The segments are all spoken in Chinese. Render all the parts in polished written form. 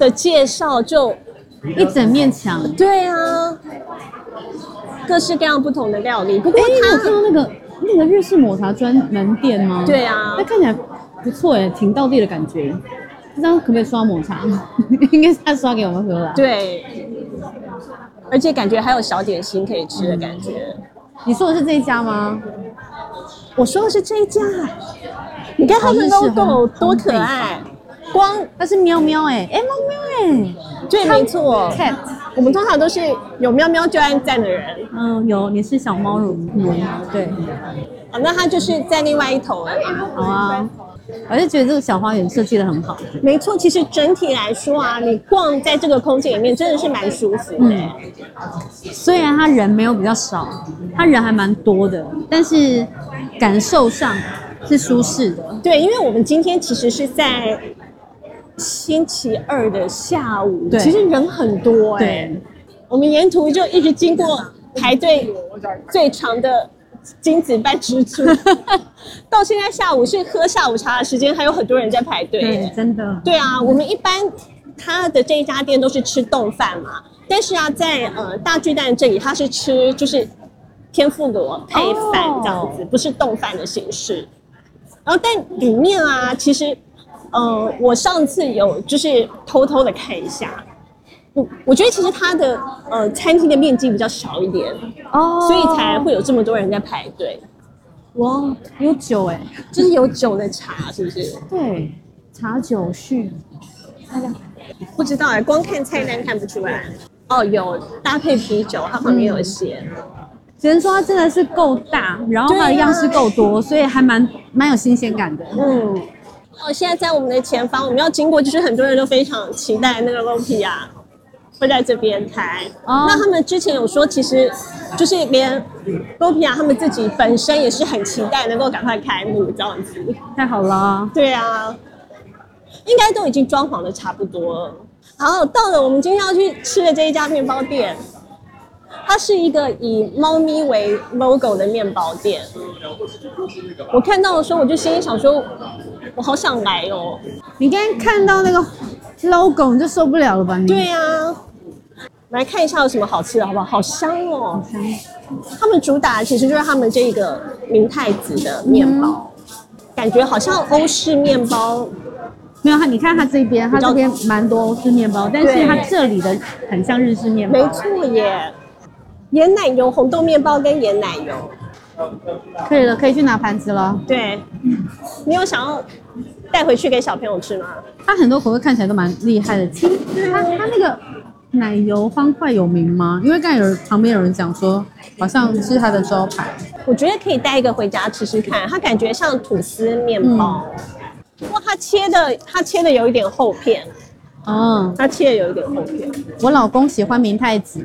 的介绍就一整面墙。 对啊，各式各样不同的料理。不过你有它看到那个日式抹茶专门店吗？ 对啊， 那看起来不错哎，挺道地的感觉。不知道可不可以刷抹茶？应该是他刷给我们喝啦。 对，而且感觉还有小点心可以吃的感觉。 你说的是这一家吗？ 我说的是这一家，你看它的 logo 多可爱，光它是喵喵哎，猫喵哎， 对，没错 ，cat。 我们通常都是有喵喵就按赞的人。 有，你是小猫奴，对。 哦，那它就是在另外一头而已。 好啊，我就觉得这个小花园设计的很好。 没错，其实整体来说啊，你逛在这个空间里面真的是蛮舒服的。 虽然它人没有比较少，它人还蛮多的，但是感受上是舒适的。 对，因为我们今天其实是在星期二的下午， 对其实人很多对， 我们沿途就一直经过排队最长的金子半之处，到现在下午是喝下午茶的时间，还有很多人在排队。 对，真的。 对啊，我们一般他的这一家店都是吃冻饭嘛，但是啊，在大巨蛋这里，他是吃就是天妇罗配饭这样子，不是冻饭的形式。然后但里面啊，其实我上次有就是偷偷的看一下。我觉得其实它的餐厅的面积比较小一点所以才会有这么多人在排队。 哇，有酒哎， 就是有酒的茶，是不是？ 对，茶酒序。 不知道哎，光看菜单看不出来。哦，有搭配啤酒，它旁边有写。 只能说它真的是够大，然后它的样式够多，所以还蛮有新鲜感的。 现在在我们的前方，我们要经过就是很多人都非常期待那个 Lopia。会在这边开，那他们之前有说，其实就是连 Lopia 他们自己本身也是很期待能够赶快开幕这样子。 太好了， 对啊，应该都已经装潢的差不多了。好，到了我们今天要去吃的这一家面包店，它是一个以猫咪为 logo 的面包店。我看到的时候，我就心里想说，我好想来哦。 你刚刚看到那个 logo 你就受不了了吧？你对啊。来看一下有什么好吃的，好不好？好香哦！好香。他们主打其实就是他们这个明太子的面包，感觉好像欧式面包。 没有，你看它这边蛮多欧式面包，但是它这里的很像日式面包。 没错耶，盐奶油红豆面包跟盐奶油。 可以了，可以去拿盘子了。 对，你有想要带回去给小朋友吃吗？ 它很多口味看起来都蛮厉害的。它那个奶油方块有名吗？因为刚才旁边有人讲说，好像是它的招牌。 我觉得可以带一个回家吃吃看，它感觉像吐司面包。哇，它切的有一点厚片。它切的有一点厚片。 我老公喜欢明太子。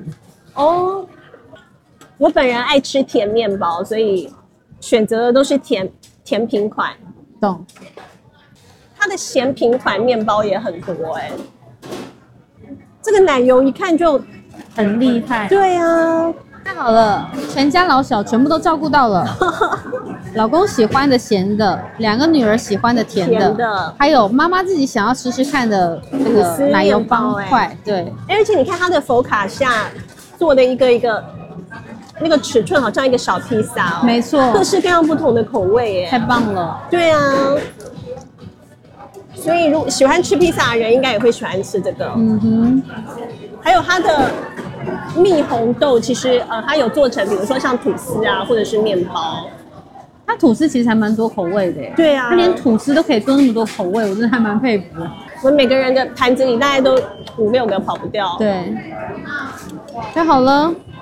我本人爱吃甜面包，所以选择的都是甜品款。 懂。 它的咸品款面包也很多这个奶油一看就很厉害。 对啊， 太好了，全家老小全部都照顾到了。老公喜欢的咸的，2个女儿喜欢的甜的，还有妈妈自己想要吃吃看的那个奶油方块。对， 而且你看它的佛卡夏做的一个那个尺寸好像一个小披萨没错， 各式各样不同的口味太棒了。 对啊，所以如果喜欢吃披萨的人，应该也会喜欢吃这个。还有它的蜜红豆，其实它有做成，比如说像吐司啊，或者是面包。 它吐司其实还蛮多口味的耶。 对啊， 它连吐司都可以做那么多口味，我真的还蛮佩服。 我们每个人的盘子里大概都5、6个跑不掉。 对，太好了。